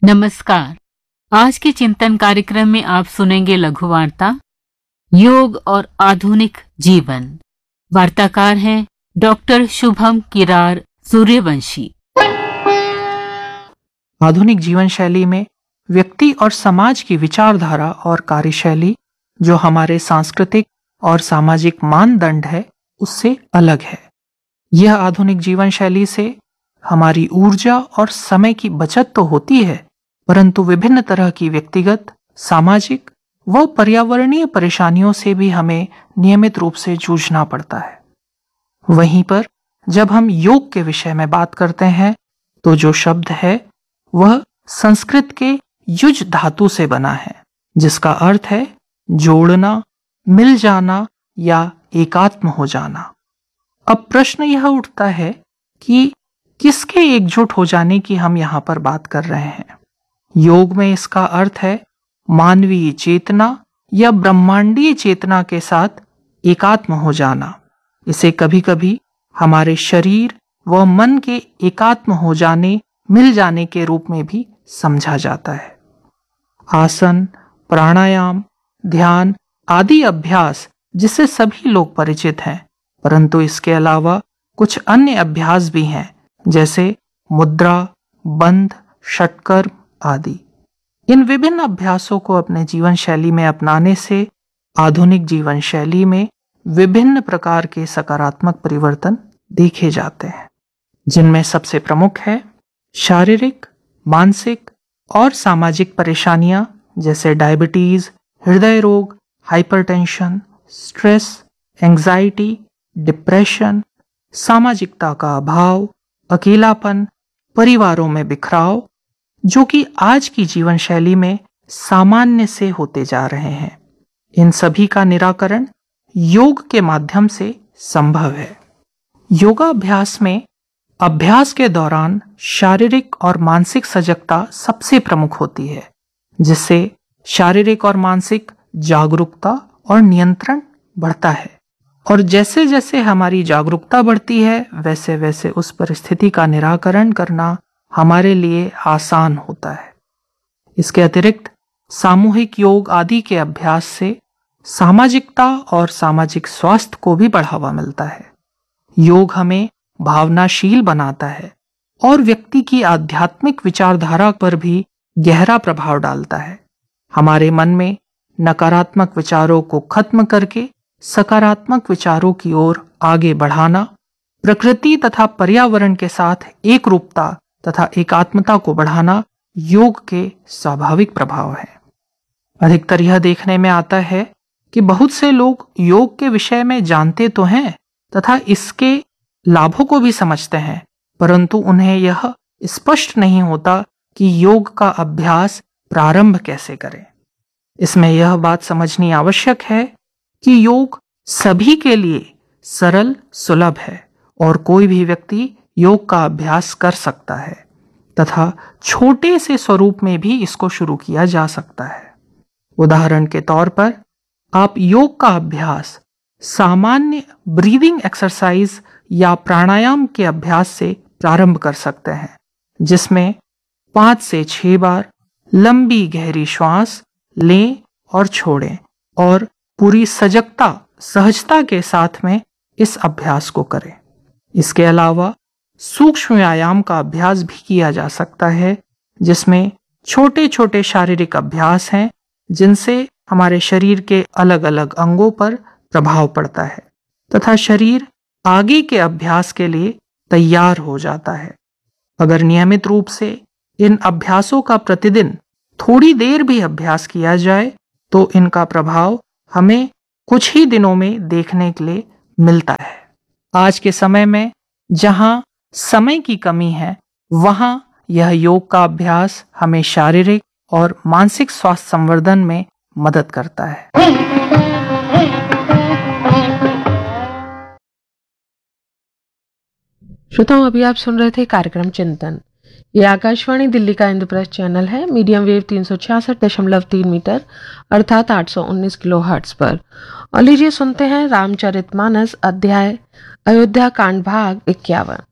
नमस्कार। आज के चिंतन कार्यक्रम में आप सुनेंगे लघु वार्ता योग और आधुनिक जीवन। वार्ताकार हैं डॉक्टर शुभम किरार सूर्यवंशी। आधुनिक जीवन शैली में व्यक्ति और समाज की विचारधारा और कार्यशैली जो हमारे सांस्कृतिक और सामाजिक मानदंड है उससे अलग है। यह आधुनिक जीवन शैली से हमारी ऊर्जा और समय की बचत तो होती है, परंतु विभिन्न तरह की व्यक्तिगत, सामाजिक व पर्यावरणीय परेशानियों से भी हमें नियमित रूप से जूझना पड़ता है। वहीं पर जब हम योग के विषय में बात करते हैं तो जो शब्द है वह संस्कृत के युज धातु से बना है, जिसका अर्थ है जोड़ना, मिल जाना या एकात्म हो जाना। अब प्रश्न यह उठता है कि किसके एकजुट हो जाने की हम यहाँ पर बात कर रहे हैं। योग में इसका अर्थ है मानवीय चेतना या ब्रह्मांडीय चेतना के साथ एकात्म हो जाना। इसे कभी कभी हमारे शरीर व मन के एकात्म हो जाने, मिल जाने के रूप में भी समझा जाता है। आसन, प्राणायाम, ध्यान आदि अभ्यास जिससे सभी लोग परिचित हैं, परंतु इसके अलावा कुछ अन्य अभ्यास भी हैं, जैसे मुद्रा, बंध, षटकर्म आदि। इन विभिन्न अभ्यासों को अपने जीवन शैली में अपनाने से आधुनिक जीवन शैली में विभिन्न प्रकार के सकारात्मक परिवर्तन देखे जाते हैं, जिनमें सबसे प्रमुख है शारीरिक, मानसिक और सामाजिक परेशानियां जैसे डायबिटीज, हृदय रोग, हाइपरटेंशन, स्ट्रेस, एंजाइटी, डिप्रेशन, सामाजिकता का अभाव, अकेलापन, परिवारों में बिखराव, जो कि आज की जीवन शैली में सामान्य से होते जा रहे हैं। इन सभी का निराकरण योग के माध्यम से संभव है। योगाभ्यास में अभ्यास के दौरान शारीरिक और मानसिक सजगता सबसे प्रमुख होती है, जिससे शारीरिक और मानसिक जागरूकता और नियंत्रण बढ़ता है। और जैसे जैसे हमारी जागरूकता बढ़ती है, वैसे वैसे उस परिस्थिति का निराकरण करना हमारे लिए आसान होता है। इसके अतिरिक्त सामूहिक योग आदि के अभ्यास से सामाजिकता और सामाजिक स्वास्थ्य को भी बढ़ावा मिलता है। योग हमें भावनाशील बनाता है और व्यक्ति की आध्यात्मिक विचारधारा पर भी गहरा प्रभाव डालता है। हमारे मन में नकारात्मक विचारों को खत्म करके सकारात्मक विचारों की ओर आगे बढ़ाना, प्रकृति तथा पर्यावरण के साथ एकरूपता तथा एकात्मता को बढ़ाना योग के स्वाभाविक प्रभाव है। अधिकतर यह देखने में आता है कि बहुत से लोग योग के विषय में जानते तो हैं तथा इसके लाभों को भी समझते हैं, परंतु उन्हें यह स्पष्ट नहीं होता कि योग का अभ्यास प्रारंभ कैसे करें। इसमें यह बात समझनी आवश्यक है कि योग सभी के लिए सरल, सुलभ है और कोई भी व्यक्ति योग का अभ्यास कर सकता है तथा छोटे से स्वरूप में भी इसको शुरू किया जा सकता है। उदाहरण के तौर पर आप योग का अभ्यास सामान्य ब्रीदिंग एक्सरसाइज या प्राणायाम के अभ्यास से प्रारंभ कर सकते हैं, जिसमें 5 से 6 बार लंबी गहरी श्वास लें और छोड़ें और पूरी सजगता, सहजता के साथ में इस अभ्यास को करें। इसके अलावा सूक्ष्म व्यायाम का अभ्यास भी किया जा सकता है, जिसमें छोटे छोटे शारीरिक अभ्यास हैं जिनसे हमारे शरीर के अलग अलग अंगों पर प्रभाव पड़ता है तथा शरीर आगे के अभ्यास के लिए तैयार हो जाता है। अगर नियमित रूप से इन अभ्यासों का प्रतिदिन थोड़ी देर भी अभ्यास किया जाए तो इनका प्रभाव हमें कुछ ही दिनों में देखने के लिए मिलता है। आज के समय में जहां समय की कमी है, वहां यह योग का अभ्यास हमें शारीरिक और मानसिक स्वास्थ्य संवर्धन में मदद करता है। श्रोताओं, अभी आप सुन रहे थे कार्यक्रम चिंतन। ये आकाशवाणी दिल्ली का इंद्रप्रस्थ चैनल है, मीडियम वेव 366.3 मीटर अर्थात 819 किलोहर्ट्ज पर। और लीजिए सुनते हैं रामचरितमानस अध्याय अयोध्या कांड भाग 51।